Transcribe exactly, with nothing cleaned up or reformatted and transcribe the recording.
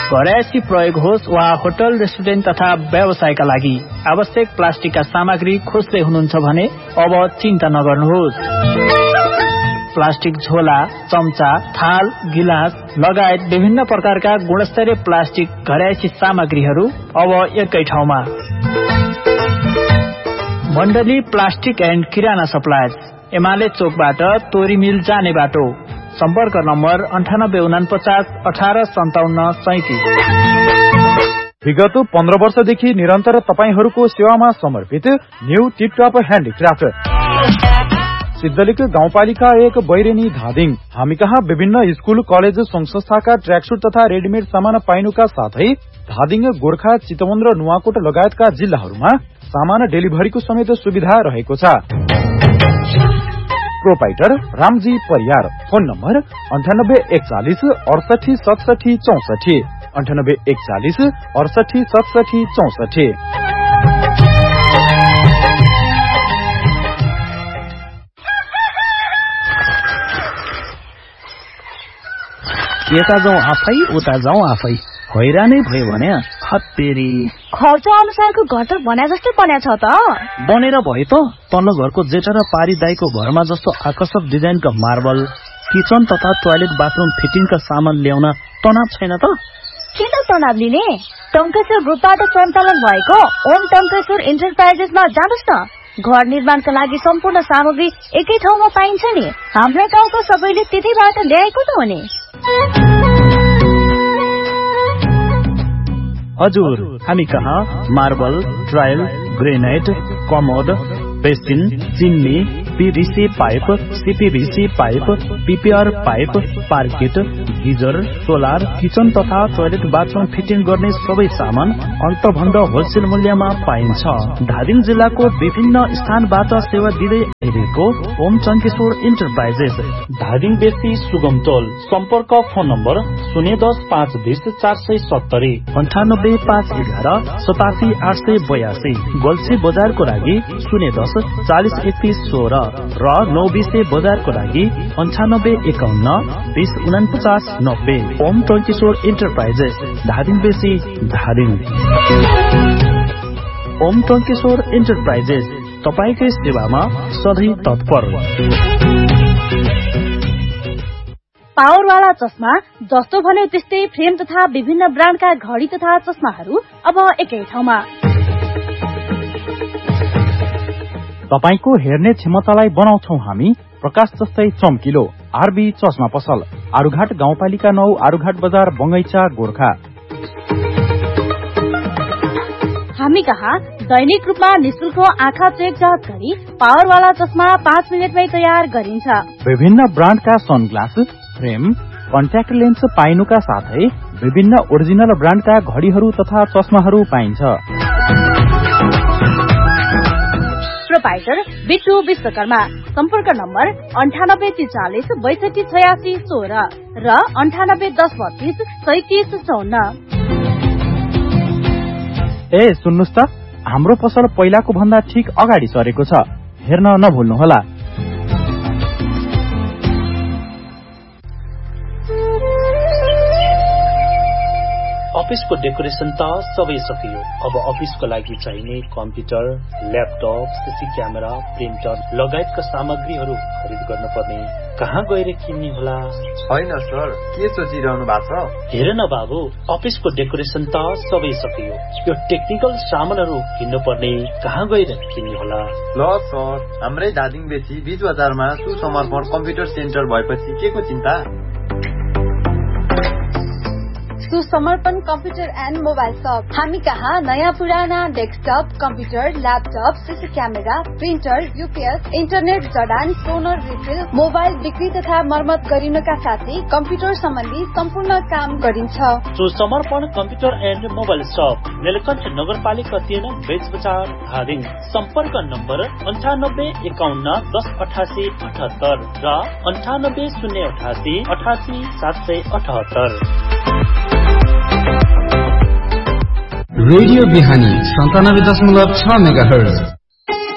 घरयासी प्रयोग होस् वा होटल रेस्टुरेन्ट तथा व्यवसायका लागि आवश्यक प्लास्टिकका सामग्री खोज्दै हुनुहुन्छ भने अब चिन्ता नगर्नुहोस्। प्लास्टिक झोला, चम्चा, थाल, गिलास लगायत विभिन्न प्रकारका गुणस्तरीय प्लास्टिक घरयासी सामग्रीहरू अब एकै ठाउँमा। मण्डली प्लास्टिक एन्ड किराना सप्लायर्स, एमाले चोकबाट तोरी मिल जाने बाटो। सम्पर्क नम्बर अन्ठानब्बे उनापचास अठार सन्ताउन्न सैतिस। विगत पन्ध्र वर्षदेखि निरन्तर तपाईहरूको सेवामा समर्पित न्यू टिपटप ह्यान्डिक्राफ्ट सिद्धलिक गाउँपालिका एक बैरेनी धादिङ। हामी कहाँ विभिन्न स्कूल, कलेज, संघ संस्थाका ट्र्याकसुट तथा रेडिमेड सामान पाइनुका साथै धादिङ, गोर्खा, चितवन र नुवाकोट लगायतका जिल्लाहरूमा सामान डेलिभरीको समेत सुविधा रहेको छ। Proprietor Ramji Pariyar. Phone number अन्ठानब्बे एकचालिस अडसठी सतसठी चौसठी अन्ठानब्बे एकचालिस अडसठी सतसठी चौसठी। यता जाउँ आफै उता जाउँ आफै, हैरानै भयो भने हत्तेरी। खर्च अनुसारको घर त बना जस्तै बन्या छ त। बनेर भयो त। तल्लो घरको जेठा र पारी दाईको घरमा जस्तो आकर्षक डिजाइनका मार्बल, किचन तथा टोयलेट बाथरूम फिटिङका सामान ल्याउन तनाव छैन त। किन तनाव लिने? टङ्केश्वर ग्रुपबाट सञ्चालन भएको ओम टङ्केश्वर इन्टरप्राइजेसमा जानुहोस् न। घर निर्माणका लागि सम्पूर्ण सामग्री एकै ठाउँमा पाइन्छ नि। हाम्रा गाउँको सबैले त्यतैबाट ल्याएको त हो नि। हजुर, हामी कहाँ marble, tile, granite, commode, basin, chimney, PVC pipe, CPVC pipe, PPR pipe, parked, geyser, solar, kitchen तथा टोयलेट बाथरूम फिटिङ गर्ने सबै सामान अन्तभन्द होलसेल मूल्यमा पाइन्छ। धादिङ जिल्लाको विभिन्न स्थानबाट सेवा दिँदै आइरहेको ओम टङ्केश्वर इन्टरप्राइजेस, धादिङ बेसी सुगमतोल। सम्पर्क फोन नम्बर शून्य दस पाँच बिस चार सय सत्तरी अन्ठानब्बे पाँच एघार सतासी आठ सय बयासी। गोल्छी बजारको लागि शून्य दस चालिस एकतिस सोह्र र नौ बिसे बजारको लागि अन्ठानब्बे एकाउन्न बिस उनापचास नब्बे। ओम टङ्केश्वर इन्टरप्राइजेस, धादिङ बेसी, धादिङ। ओम टङ्केश्वर इन्टरप्राइजेस तपाईकै सेवामा सधैँ तत्पर। पावरवाला चस्मा जस्तो भन्यो त्यस्तै फ्रेम तथा विभिन्न ब्रान्डका घडी तथा चस्माहरू अब एकै ठाउँमा। तपाईको हेर्ने क्षमतालाई बनाउँछौ हामी प्रकाश जस्तै चम्किलो। आरबी चस्मा पसल, आरुघाट गाउँपालिका नौ, आरुघाट बजार, बंगैचा, गोर्खा। हामी कहाँ दैनिक रूपमा निशुल्क आँखा चेक जाँच गरी पावरवाला चस्मा पाँच मिनटमै तयार गरिन्छ। विभिन्न ब्रान्डका सनग्लास, फ्रेम, कन्ट्याक्ट लेन्स पाइनुका साथै विभिन्न ओरिजिनल ब्रान्डका घडीहरू तथा चस्माहरू पाइन्छ। प्रोपाइटर बिट्टु विश्वकर्मा। सम्पर्क नम्बर अन्ठानब्बे त्रिचालिस बैसठी छयासी सोह्र र अन्ठानब्बे दस बत्तीस सैतिस चौन्न। ए सुन्नुस् त, हाम्रो पसल पहिलाको भन्दा ठिक अगाडि सरेको छ, हेर्न नभुल्नुहोला। अफिसको डेकोरेसन त सबै सकियो। अब अफिसको लागि चाहिने computer, laptop, CC camera, printer लगायतका सामग्रीहरू खरिद गर्नुपर्ने कहाँ गएर किन्ने होला? होइन सर, के सोचिरहनु भएको छ? हेर न बाबु, अफिसको डेकोरेसन त सबै सकियो। यो टेक्निकल सामानहरू किन्नुपर्ने कहाँ गएर किन्ने होला? ल सर, हाम्रै धादिङ बेसी बीच बजारमा सुसमर्पण कम्प्युटर सेन्टर भएपछि के को चिन्ता? सुसमर्पण कम्प्युटर एन्ड मोबाइल शप। हामी कहाँ नयाँ पुराना desktop, computer, laptop, CC camera, printer, UPS, internet जडान, टोनर रिफिल, मोबाइल बिक्री तथा मर्मत गरिनका साथै कम्प्युटर सम्बन्धी सम्पूर्ण काम गरिन्छ। सुसमर्पण कम्प्युटर एन्ड मोबाइल शप, नीलकण्ठ नगरपालिका तीन, बेच बजार, धादिङ। सम्पर्क नम्बर अन्ठानब्बे एकाउन्न दस अठासी अठहत्तर र अन्ठानब्बे शून्य अठासी अठासी सात सय अठहत्तर। रेडियो बिहानी सन्तानब्बे दशमलव छ मेगा हर्ज।